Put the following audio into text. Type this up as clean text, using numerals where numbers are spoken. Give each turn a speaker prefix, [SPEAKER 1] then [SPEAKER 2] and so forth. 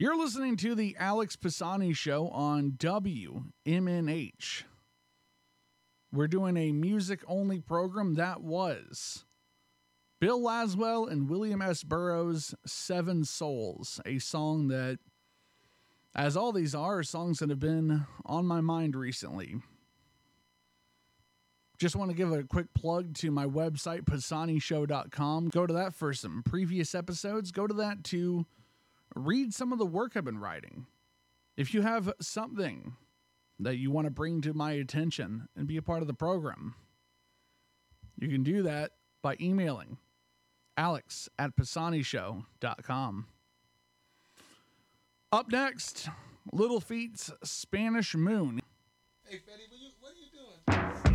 [SPEAKER 1] You're listening to the Alex Pisani Show on WMNH. We're doing a music-only program. That was Bill Laswell and William S. Burroughs' Seven Souls, a song that, as all these are songs that have been on my mind recently. Just want to give a quick plug to my website, PisaniShow.com. Go to that for some previous episodes. Go to that to read some of the work I've been writing. If you have something that you want to bring to my attention and be a part of the program, you can do that by emailing alex@PisaniShow.com. Up next, Little Feat's Spanish Moon.
[SPEAKER 2] Hey, Fetty, what are you doing?